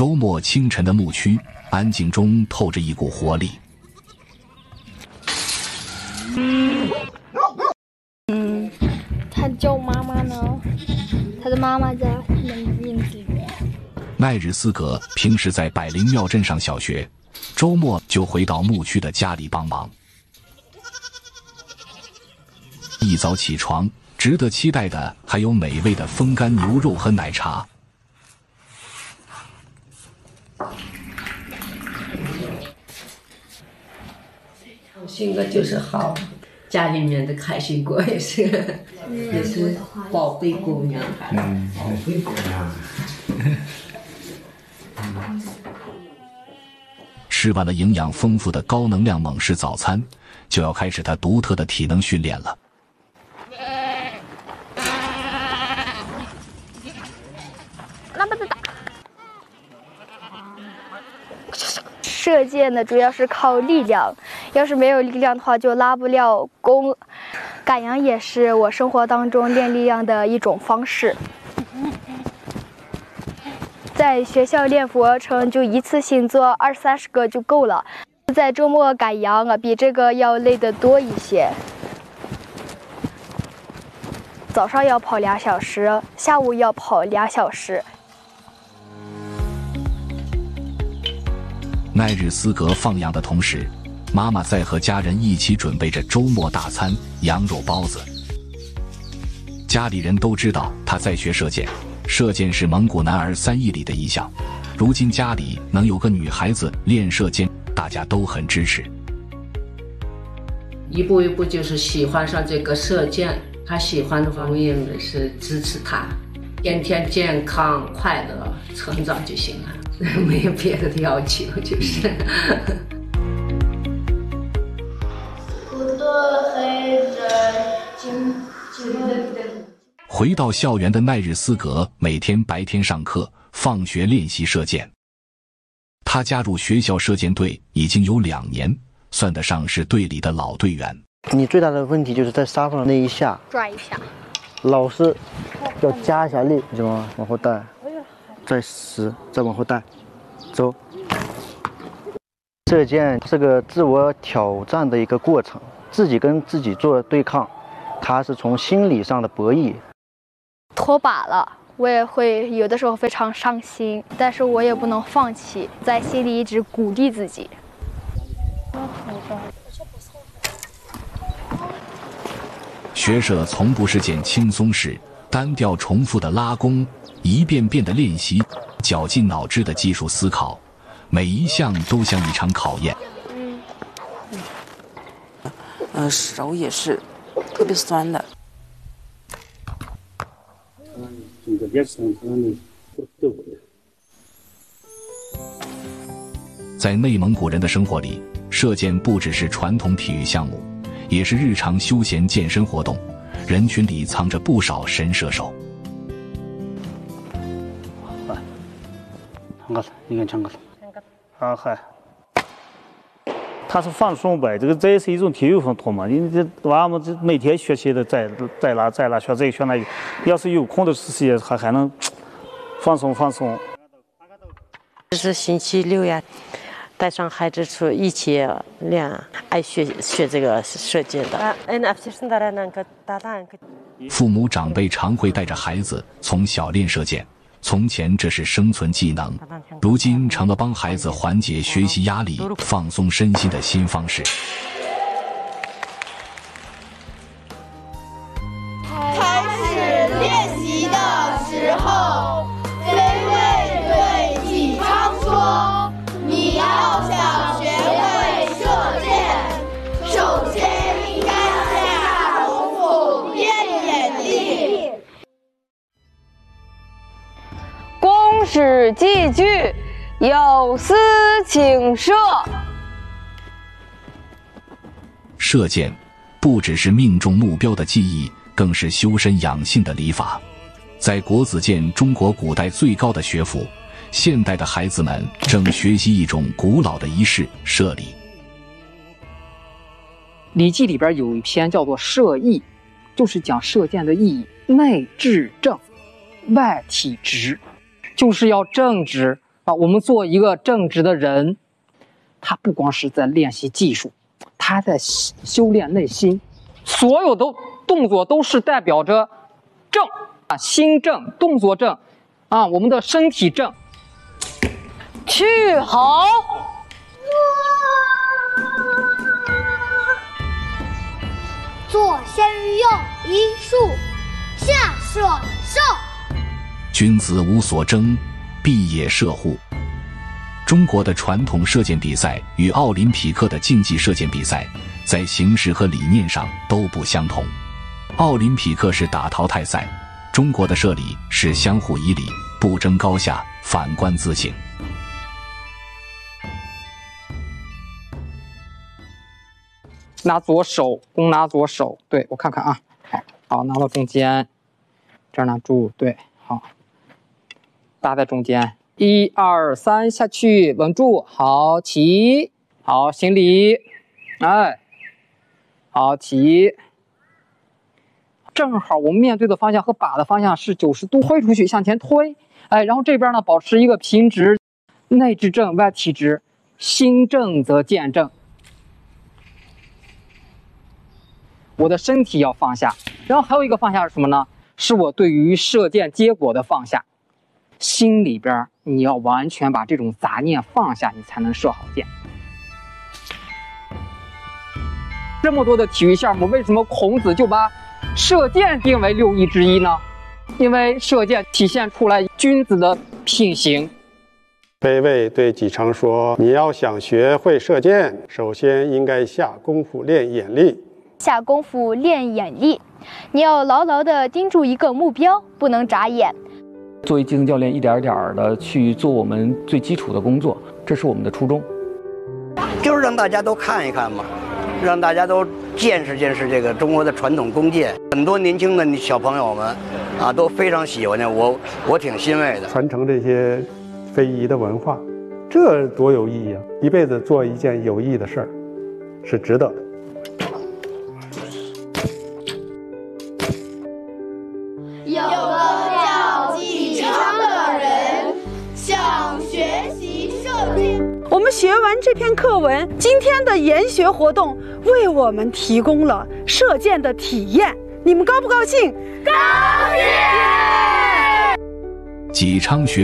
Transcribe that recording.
周末清晨的牧区，安静中透着一股活力。 他叫妈妈呢，他的妈妈在院子里。 奈日斯格平时在百灵庙镇上小学，周末就回到牧区的家里帮忙。一早起床，值得期待的还有美味的风干牛肉和奶茶。 性格就是好，家里面的开心果也是宝贝姑娘。 宝贝姑娘。 吃完了营养丰富的高能量猛士早餐，就要开始他独特的体能训练了。 射箭呢，主要是靠力量，要是没有力量的话，就拉不了弓。赶羊也是我生活当中练力量的一种方式。在学校练俯卧撑，就一次性做20-30个就够了。在周末赶羊啊，比这个要累得多一些。早上要跑2小时，下午要跑2小时。 奈日斯格放羊的同时，妈妈在和家人一起准备着周末大餐——羊肉包子。家里人都知道他在学射箭，射箭是蒙古男儿3艺里的一项。如今家里能有个女孩子练射箭，大家都很支持。 一步一步就是喜欢上这个射箭，他喜欢的话，我也是支持他，天天健康快乐成长就行了。没有别的要求，就是。 回到校园的奈日斯格每天白天上课，放学练习射箭。他加入学校射箭队已经有2年，算得上是队里的老队员。 你最大的问题就是在沙发上那一下转一下， 老师要加一下力，你知道吗？往后带，再10，再往后带，走。射箭是个自我挑战的一个过程，自己跟自己做对抗，它是从心理上的博弈。 脱靶了，我也会有的时候非常伤心，但是我也不能放弃，在心里一直鼓励自己。 学射从不是件轻松事，单调重复的拉弓，一遍遍的练习，绞尽脑汁的技术思考，每一项都像一场考验。 手也是特别酸的。 在内蒙古人的生活里，射箭不只是传统体育项目，也是日常休闲健身活动。人群里藏着不少神射手。 他是放松呗，这也是一种体育活动嘛。你这娃们这每天学习的在哪学这个学那个，要是有空的时间还能放松。 这是星期6呀，带上孩子出一起练，爱学这个射箭的。 父母长辈常会带着孩子从小练射箭。从前这是生存技能，如今成了帮孩子缓解学习压力、放松身心的新方式。 开始练习的时候，飞卫对启昌说：“你要想学会射箭，首先应该下功夫练眼力。” 公使记句，有司请射。 射箭不只是命中目标的技艺，更是修身养性的礼法。在国子监中国古代最高的学府，现代的孩子们正学习一种古老的仪式——射礼。 《礼记》里边有一篇叫做《射意》，就是讲射箭的意义：内至正，外体直。就是要正直， 啊，我们做一个正直的人，他不光是在练习技术，他在修炼内心。所有的动作都是代表着正啊，心正，动作正啊，我们的身体正。 去好。 左先于右，一竖，下射兽。 君子无所争，必也射乎。中国的传统射箭比赛与奥林匹克的竞技射箭比赛在形式和理念上都不相同。奥林匹克是打淘汰赛，中国的射礼是相互以礼，不争高下，反观自省。 拿左手，弓拿左手，对，我看看啊，好，拿到中间，这儿拿住，对，好，搭在中间，1、2、3，下去，稳住，好，起，好，行礼，哎，好，起，正好我们面对的方向和靶的方向是90度推出去，向前推，哎，然后这边呢保持一个平直，内直正，外体直，心正则剑正。我的身体要放下，然后还有一个放下是什么呢？是我对于射箭结果的放下。心里边你要完全把这种杂念放下，你才能射好箭。这么多的体育项目，为什么孔子就把射箭定为6艺之一呢？因为射箭体现出来君子的品行。 北魏对纪昌说：“你要想学会射箭，首先应该下功夫练眼力。 下功夫练眼力，你要牢牢地盯住一个目标，不能眨眼。 作为基层教练，一点点的去做我们最基础的工作，这是我们的初衷。 就是让大家都看一看嘛，让大家都见识见识这个中国的传统弓箭。很多年轻的小朋友们啊，都非常喜欢的，我挺欣慰的。 传承这些非遗的文化，这多有意义啊！一辈子做一件有意义的事儿，是值得的。” 有个叫纪昌的人想学习射箭。 我们学完这篇课文，今天的研学活动为我们提供了射箭的体验，你们高不高兴？ 高兴！ 纪昌学